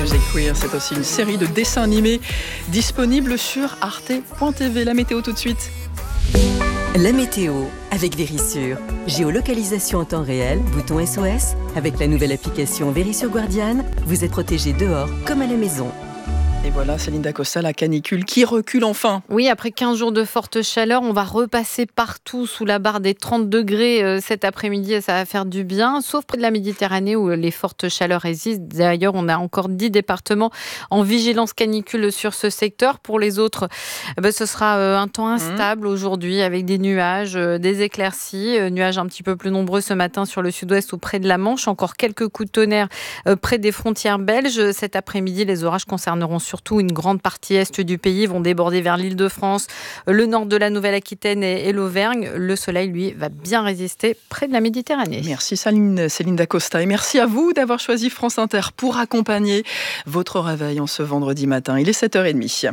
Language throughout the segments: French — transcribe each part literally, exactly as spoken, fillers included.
Music Queer, c'est aussi une série de dessins animés disponible sur arte point t v. La météo tout de suite. La météo avec Vérissure. Géolocalisation en temps réel, bouton S O S. Avec la nouvelle application Vérissure Guardian, vous êtes protégé dehors comme à la maison. Et voilà, Céline Dacosta, la canicule qui recule enfin. Oui, après quinze jours de forte chaleur, on va repasser partout sous la barre des trente degrés euh, cet après-midi et ça va faire du bien, sauf près de la Méditerranée où les fortes chaleurs résistent. D'ailleurs, on a encore dix départements en vigilance canicule sur ce secteur. Pour les autres, eh ben, ce sera euh, un temps instable mmh. aujourd'hui avec des nuages, euh, des éclaircies, euh, nuages un petit peu plus nombreux ce matin sur le sud-ouest ou près de la Manche. Encore quelques coups de tonnerre euh, près des frontières belges. Cet après-midi, les orages concerneront sur Surtout une grande partie est du pays, vont déborder vers l'Île-de-France, le nord de la Nouvelle-Aquitaine et, et l'Auvergne. Le soleil, lui, va bien résister près de la Méditerranée. Merci Céline, Céline Dacosta et merci à vous d'avoir choisi France Inter pour accompagner votre réveil en ce vendredi matin. Il est sept heures trente.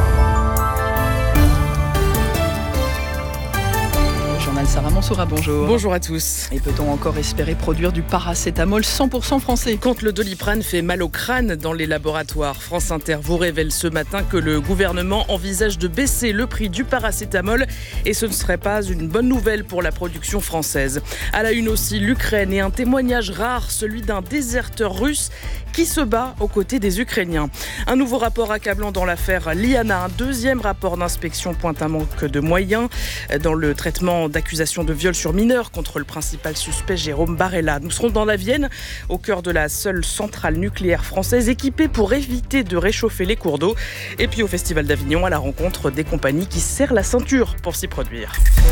Sarah Mansoura, bonjour. Bonjour à tous. Et peut-on encore espérer produire du paracétamol cent pour cent français ? Quand le Doliprane fait mal au crâne dans les laboratoires, France Inter vous révèle ce matin que le gouvernement envisage de baisser le prix du paracétamol et ce ne serait pas une bonne nouvelle pour la production française. À la une aussi, l'Ukraine et un témoignage rare, celui d'un déserteur russe qui se bat aux côtés des Ukrainiens. Un nouveau rapport accablant dans l'affaire Liana. Un deuxième rapport d'inspection pointe un manque de moyens dans le traitement d'accusations de viol sur mineurs contre le principal suspect Jérôme Barella. Nous serons dans la Vienne, au cœur de la seule centrale nucléaire française équipée pour éviter de réchauffer les cours d'eau. Et puis au Festival d'Avignon, à la rencontre des compagnies qui serrent la ceinture pour s'y produire.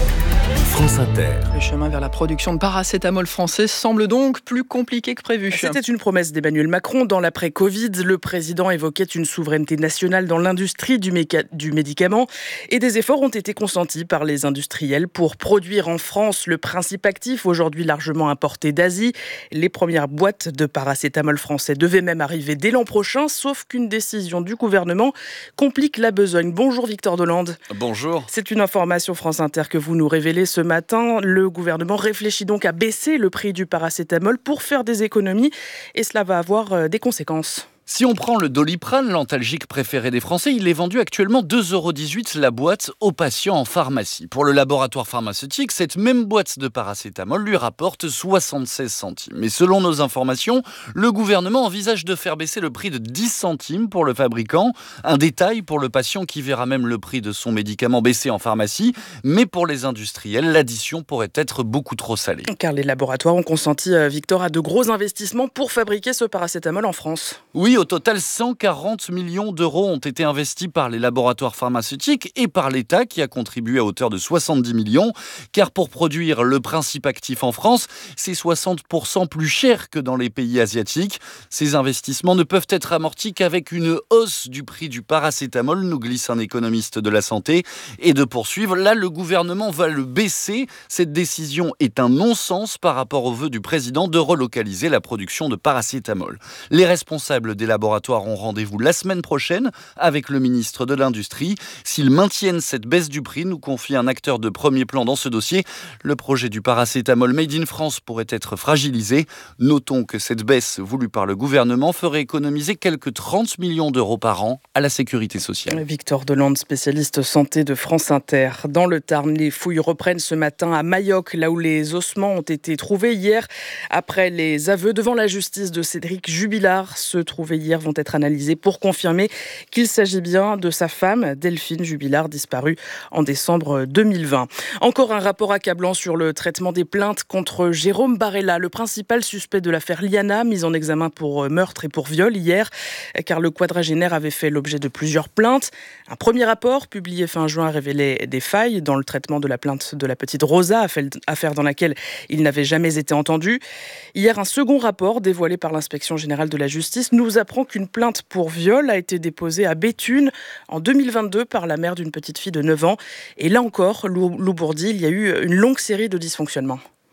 France Inter. Le chemin vers la production de paracétamol français semble donc plus compliqué que prévu. C'était une promesse d'Emmanuel Macron. Dans l'après-Covid, le président évoquait une souveraineté nationale dans l'industrie du, méca- du médicament et des efforts ont été consentis par les industriels pour produire en France le principe actif, aujourd'hui largement importé d'Asie. Les premières boîtes de paracétamol français devaient même arriver dès l'an prochain, sauf qu'une décision du gouvernement complique la besogne. Bonjour Victor Delande. Bonjour. C'est une information France Inter que vous nous révélez ce matin. Le gouvernement réfléchit donc à baisser le prix du paracétamol pour faire des économies et cela va avoir des conséquences. Si on prend le Doliprane, l'antalgique préféré des Français, il est vendu actuellement deux euros dix-huit la boîte aux patients en pharmacie. Pour le laboratoire pharmaceutique, cette même boîte de paracétamol lui rapporte soixante-seize centimes. Mais selon nos informations, le gouvernement envisage de faire baisser le prix de dix centimes pour le fabricant. Un détail pour le patient qui verra même le prix de son médicament baisser en pharmacie. Mais pour les industriels, l'addition pourrait être beaucoup trop salée. Car les laboratoires ont consenti, Victor, à de gros investissements pour fabriquer ce paracétamol en France. Oui, au total, cent quarante millions d'euros ont été investis par les laboratoires pharmaceutiques et par l'État qui a contribué à hauteur de soixante-dix millions. Car pour produire le principe actif en France, c'est soixante pour cent plus cher que dans les pays asiatiques. Ces investissements ne peuvent être amortis qu'avec une hausse du prix du paracétamol, nous glisse un économiste de la santé. Et de poursuivre, là, le gouvernement va le baisser. Cette décision est un non-sens par rapport au vœu du président de relocaliser la production de paracétamol. Les responsables des Les laboratoires ont rendez-vous la semaine prochaine avec le ministre de l'Industrie. S'ils maintiennent cette baisse du prix, nous confie un acteur de premier plan dans ce dossier, le projet du paracétamol Made in France pourrait être fragilisé. Notons que cette baisse voulue par le gouvernement ferait économiser quelques trente millions d'euros par an à la sécurité sociale. Victor Delande, spécialiste santé de France Inter. Dans le Tarn, les fouilles reprennent ce matin à Mayoc, là où les ossements ont été trouvés hier après les aveux devant la justice de Cédric Jubilard. Se trouvés hier vont être analysés pour confirmer qu'il s'agit bien de sa femme, Delphine Jubilard, disparue en décembre deux mille vingt. Encore un rapport accablant sur le traitement des plaintes contre Jérôme Barella, le principal suspect de l'affaire Liana, mis en examen pour meurtre et pour viol hier, car le quadragénaire avait fait l'objet de plusieurs plaintes. Un premier rapport, publié fin juin, révélait des failles dans le traitement de la plainte de la petite Rosa, affaire dans laquelle il n'avait jamais été entendu. Hier, un second rapport, dévoilé par l'inspection générale de la justice, nous apprend qu'une plainte pour viol a été déposée à Béthune en deux mille vingt-deux par la mère d'une petite fille de neuf ans. Et là encore, Lou Bourdi, il y a eu une longue série de dysfonctionnements.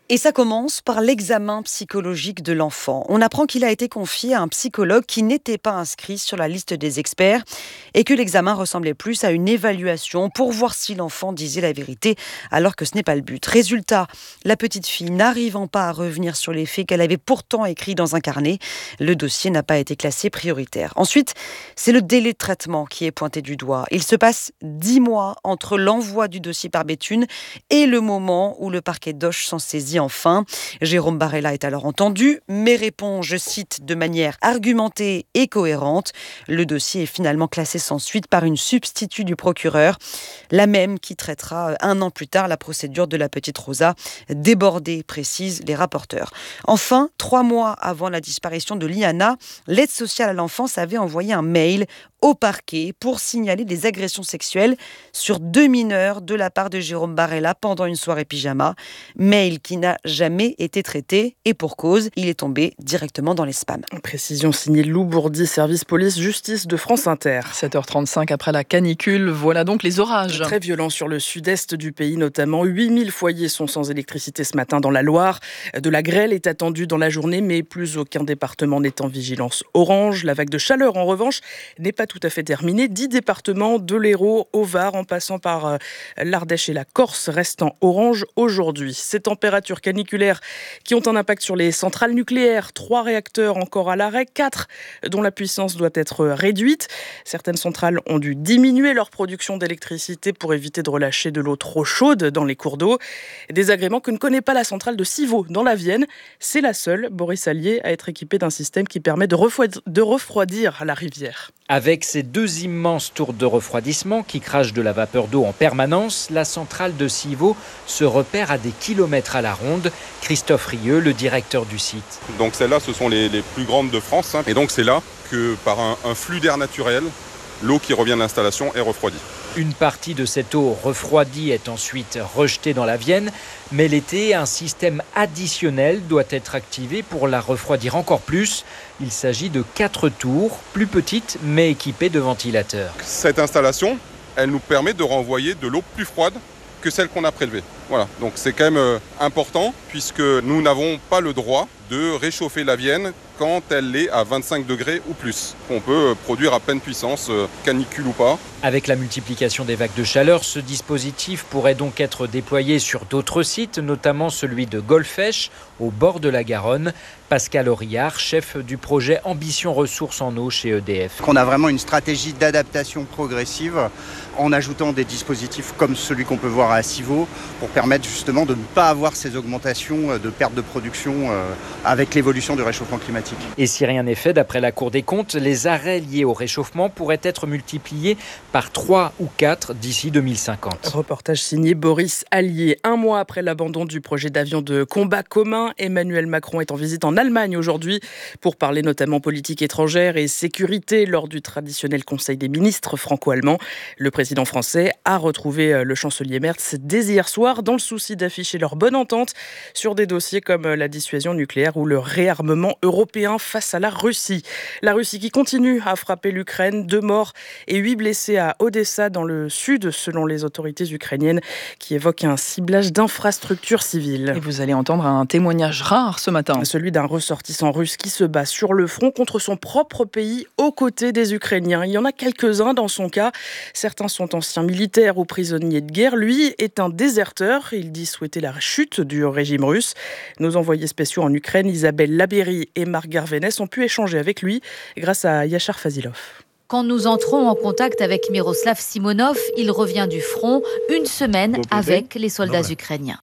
Et ça commence par l'examen psychologique de l'enfant. On apprend qu'il a été confié à un psychologue qui n'était pas inscrit sur la liste des experts et que l'examen ressemblait plus à une évaluation pour voir si l'enfant disait la vérité alors que ce n'est pas le but. Résultat, la petite fille n'arrivant pas à revenir sur les faits qu'elle avait pourtant écrits dans un carnet, le dossier n'a pas été classé prioritaire. Ensuite, c'est le délai de traitement qui est pointé du doigt. Il se passe dix mois entre l'envoi du dossier par Béthune et le moment où le parquet d'Auch s'en saisit enfin. Jérôme Barella est alors entendu, mais répond, je cite, de manière argumentée et cohérente. Le dossier est finalement classé sans suite par une substitut du procureur, la même qui traitera un an plus tard la procédure de la petite Rosa, débordée, précisent les rapporteurs. Enfin, trois mois avant la disparition de Liana, l'aide sociale à l'enfance avait envoyé un mail au parquet pour signaler des agressions sexuelles sur deux mineurs de la part de Jérôme Barella pendant une soirée pyjama. Mail qui n'a jamais été traité et pour cause, il est tombé directement dans les spams. Précision signée Lou Bourdi, service police-justice de France Inter. sept heures trente-cinq après la canicule, voilà donc les orages. Très violents sur le sud-est du pays notamment. huit mille foyers sont sans électricité ce matin dans la Loire. De la grêle est attendue dans la journée, mais plus aucun département n'est en vigilance orange. La vague de chaleur, en revanche, n'est pas tout à fait terminée. Dix départements, de l'Hérault au Var, en passant par l'Ardèche et la Corse, restent en orange aujourd'hui. Ces températures caniculaires qui ont un impact sur les centrales nucléaires. Trois réacteurs encore à l'arrêt, quatre dont la puissance doit être réduite. Certaines centrales ont dû diminuer leur production d'électricité pour éviter de relâcher de l'eau trop chaude dans les cours d'eau. Désagrément que ne connaît pas la centrale de Civaux dans la Vienne. C'est la seule, Boris Allier, à être équipée d'un système qui permet de refroidir, de refroidir la rivière. Avec ses deux immenses tours de refroidissement qui crachent de la vapeur d'eau en permanence, la centrale de Civaux se repère à des kilomètres à la ronde. Christophe Rieux, le directeur du site. Donc celles-là, ce sont les, les plus grandes de France. Hein. Et donc c'est là que par un, un flux d'air naturel, l'eau qui revient de l'installation est refroidie. Une partie de cette eau refroidie est ensuite rejetée dans la Vienne, mais l'été, un système additionnel doit être activé pour la refroidir encore plus. Il s'agit de quatre tours, plus petites mais équipées de ventilateurs. Cette installation, elle nous permet de renvoyer de l'eau plus froide que celle qu'on a prélevée. Voilà, donc c'est quand même important puisque nous n'avons pas le droit de réchauffer la Vienne quand elle est à vingt-cinq degrés ou plus. On peut produire à pleine puissance, canicule ou pas. Avec la multiplication des vagues de chaleur, ce dispositif pourrait donc être déployé sur d'autres sites, notamment celui de Golfech, au bord de la Garonne. Pascal Auriard, chef du projet Ambition Ressources en eau chez E D F. On a vraiment une stratégie d'adaptation progressive en ajoutant des dispositifs comme celui qu'on peut voir à Civaux pour permettre justement de ne pas avoir ces augmentations de perte de production avec l'évolution du réchauffement climatique. Et si rien n'est fait, d'après la Cour des comptes, les arrêts liés au réchauffement pourraient être multipliés par trois ou quatre d'ici deux mille cinquante. Reportage signé Boris Allier. Un mois après l'abandon du projet d'avion de combat commun, Emmanuel Macron est en visite en Allemagne aujourd'hui pour parler notamment politique étrangère et sécurité lors du traditionnel Conseil des ministres franco-allemand. Le président français a retrouvé le chancelier Merz dès hier soir dans le souci d'afficher leur bonne entente sur des dossiers comme la dissuasion nucléaire ou le réarmement européen face à la Russie. La Russie qui continue à frapper l'Ukraine, deux morts et huit blessés à Odessa dans le sud selon les autorités ukrainiennes qui évoquent un ciblage d'infrastructures civiles. Et vous allez entendre un témoignage rare ce matin. Celui d'un ressortissant russe qui se bat sur le front contre son propre pays aux côtés des Ukrainiens. Il y en a quelques-uns dans son cas. Certains sont anciens militaires ou prisonniers de guerre. Lui est un déserteur. Il dit souhaiter la chute du régime russe. Nos envoyés spéciaux en Ukraine, Isabelle Labéry et Marc Garvenès, ont pu échanger avec lui grâce à Yachar Fazilov. Quand nous entrons en contact avec Miroslav Simonov, il revient du front une semaine avec les soldats ukrainiens.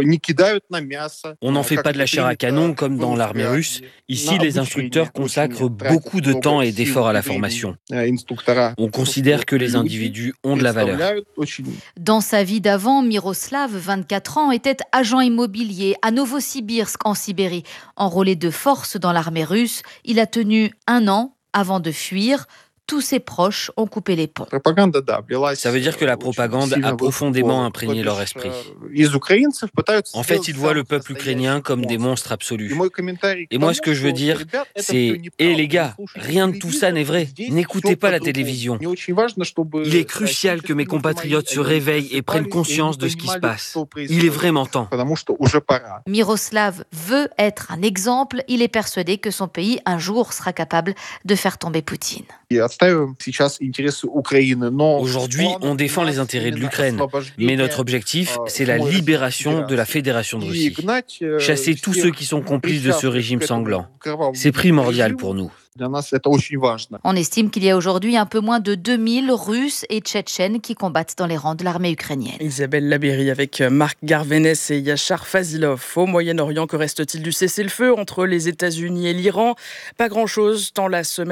On n'en fait pas de la chair à canon comme dans l'armée russe. Ici, les instructeurs consacrent beaucoup de temps et d'efforts à la formation. On considère que les individus ont de la valeur. Dans sa vie d'avant, Miroslav, vingt-quatre ans, était agent immobilier à Novosibirsk en Sibérie. Enrôlé de force dans l'armée russe, il a tenu un an avant de fuir. tous ses proches ont coupé les ponts. Ça veut dire que la propagande a profondément imprégné leur esprit. En fait, ils voient le peuple ukrainien comme des monstres absolus. Et moi, ce que je veux dire, c'est « Hé les gars, rien de tout ça n'est vrai. N'écoutez pas la télévision. Il est crucial que mes compatriotes se réveillent et prennent conscience de ce qui se passe. Il est vraiment temps. » Miroslav veut être un exemple. Il est persuadé que son pays, un jour, sera capable de faire tomber Poutine. Aujourd'hui, on défend les intérêts de l'Ukraine, mais notre objectif, c'est la libération de la Fédération de Russie. Chasser tous ceux qui sont complices de ce régime sanglant. C'est primordial pour nous. On estime qu'il y a aujourd'hui un peu moins de deux mille Russes et Tchétchènes qui combattent dans les rangs de l'armée ukrainienne. Isabelle Labéry avec Marc Garvenès et Yachar Fazilov. Au Moyen-Orient, que reste-t-il du cessez-le-feu entre les États-Unis et l'Iran ? Pas grand-chose, tant la semaine